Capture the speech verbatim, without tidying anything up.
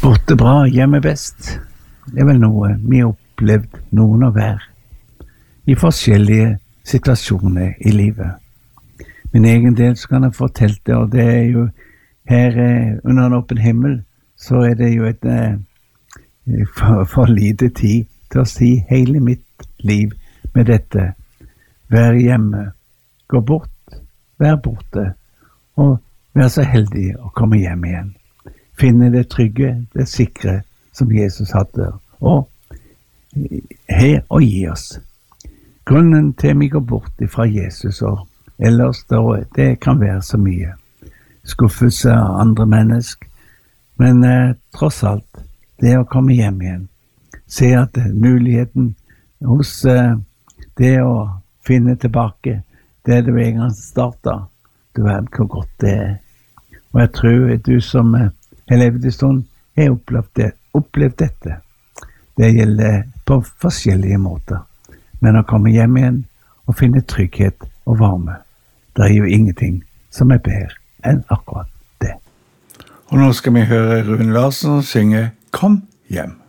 Borte bra, hjemme best. Det er vel noe vi har opplevd noen av hver, i forskjellige situasjoner i livet. Min egen del så kan jeg fortelle det, og det er jo her eh, under en åpen himmel, så er det jo et eh, for, for lite tid til å si hele mitt liv med dette. Vær hjemme, gå bort, vær borte, og vær så heldig å komme hjem igjen. Finne det trygge, det sikre som Jesus hadde, og her og gi oss. Grunnen til vi går bort fra Jesus, og ellers da, det kan være så mye. Skuffelse av andre mennesker, men eh, tross alt, det å komme hjem igjen. Se at muligheten hos eh, det å finne tilbake, det du en gang startet, du vet hvor godt det er. Og jeg tror du som eh, har levd en stund, har opplevd, det, opplevd dette. Det gjelder på forskjellige måter. Men å komme hjem igjen og finne trygghet og varme, det er jo ingenting som er bedre enn akkurat det. Og nå skal vi høre Rune Larsen synge «Kom hjem».